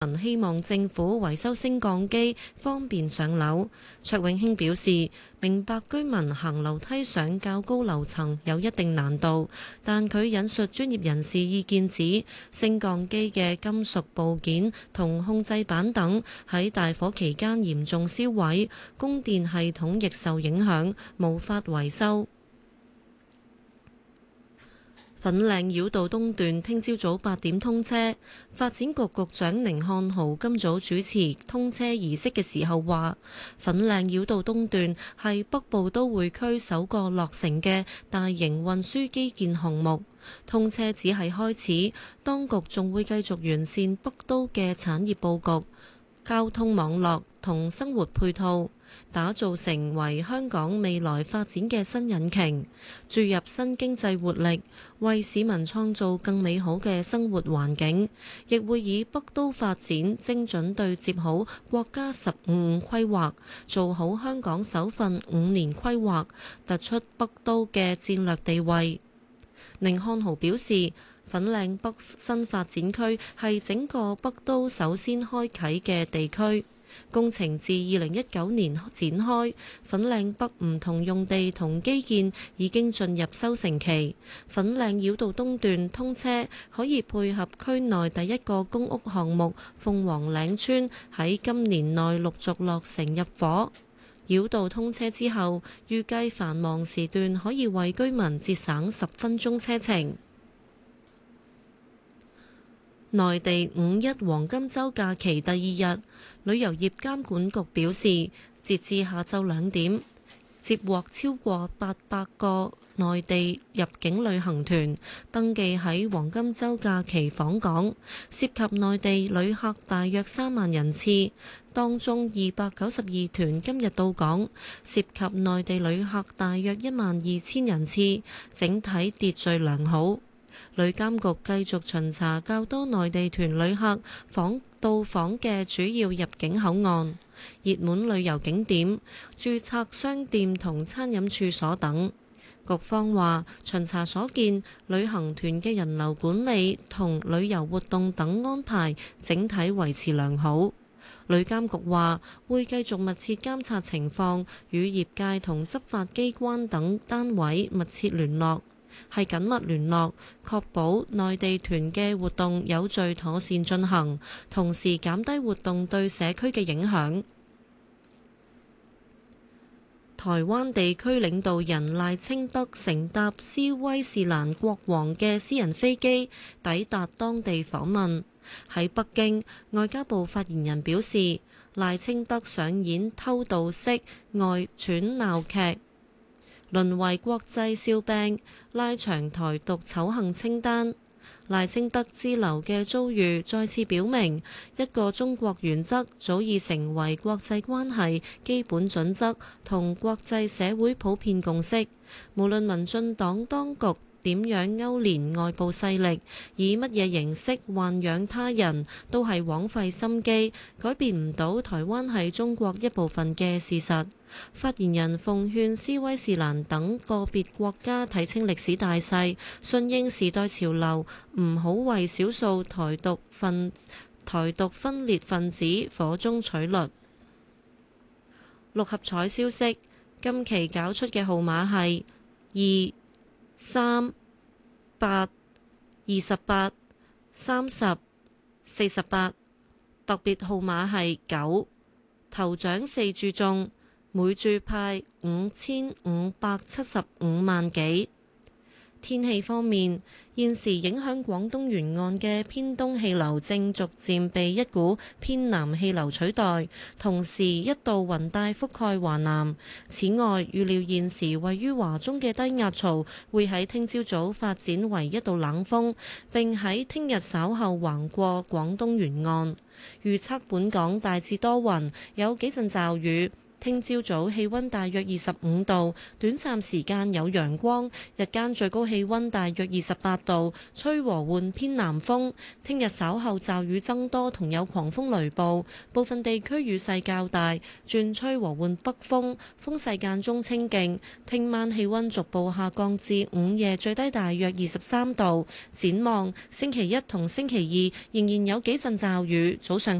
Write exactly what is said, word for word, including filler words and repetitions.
希望政府維修升降機，方便上樓。卓永興表示，明白居民行樓梯上較高樓層有一定難度，但佢引述專業人士意見指，升降機嘅金屬部件同控制板等喺大火期間嚴重燒毀，供電系統亦受影響，無法維修。粉嶺繞道東段聽朝早八點通車，發展局局長寧漢豪今早主持通車儀式嘅時候話，粉嶺繞道東段係北部都會區首個落成嘅大型運輸基建項目，通車只係開始，當局仲會繼續完善北都嘅產業佈局、交通網絡同生活配套，打造成為香港未來發展嘅新引擎，注入新經濟活力，為市民創造更美好嘅生活環境。亦會以北都發展精準對接好國家十五五規劃，做好香港首份五年規劃，突出北都嘅戰略地位。寧漢豪表示，粉嶺北新發展區係整個北都首先開啓嘅地區，工程自二零一九年展開，粉嶺北唔同用地同基建已經進入收成期。粉嶺繞道東段通車，可以配合區內第一個公屋項目鳳凰嶺村喺今年內陸續落成入伙。繞道通車之後，預計繁忙時段可以為居民節省十分鐘車程。內地五一黃金週假期第二日，旅遊業監管局表示，截至下晝兩點，接獲超過八百個內地入境旅行團登記喺黃金週假期訪港，涉及內地旅客大約三萬人次，當中二百九十二團今日到港，涉及內地旅客大約一萬二千人次，整體秩序良好。旅監局繼續巡查較多內地團旅客訪到訪嘅主要入境口岸、熱門旅遊景點、註冊商店同餐飲處所等。局方話，巡查所見，旅行團嘅人流管理同旅遊活動等安排整體維持良好。旅監局話，會繼續密切監察情況，與業界同執法機關等單位密切聯絡。係緊密聯絡，確保內地團嘅活動有序妥善進行，同時減低活動對社區嘅影響。台灣地區領導人賴清德乘搭斯威士蘭國王嘅私人飛機抵達當地訪問。喺北京，外交部發言人表示，賴清德上演偷渡式外傳鬧劇，淪為國際笑柄，拉長台獨醜行清單。賴清德之流嘅遭遇再次表明，一個中國原則早已成為國際關係基本準則同國際社會普遍共識。無論民進黨當局點樣勾連外部勢力，以乜嘢形式豢養他人，都係枉費心機，改變唔到台灣係中國一部分嘅事實。發言人奉勸斯威士蘭等個別國家睇清歷史大勢，順應時代潮流，唔好為少數台獨分台獨分裂分子火中取栗。六合彩消息，今期搞出嘅號碼係二、三、八、二十八、三十、四十八，特別號碼係九，頭獎四注中，每注派五千五百七十五萬幾。天氣方面，現時影響廣東沿岸嘅偏東氣流正逐漸被一股偏南氣流取代，同時一道雲帶覆蓋華南。此外，預料現時位於華中嘅低壓槽會喺聽朝早發展為一道冷鋒，並喺聽日稍後橫過廣東沿岸。預測本港大致多雲，有幾陣驟雨。 聽朝早氣溫大約二十五度，短暫時間有陽光，日間最高氣溫大約二十八度，吹和緩偏南風。聽日稍後驟雨增多，同有狂風雷暴，部分地區雨勢較大，轉吹和緩北風，風勢間中清勁。聽晚氣溫逐步下降至午夜最低大約二十三度。展望星期一同星期二仍然有幾陣驟雨，早上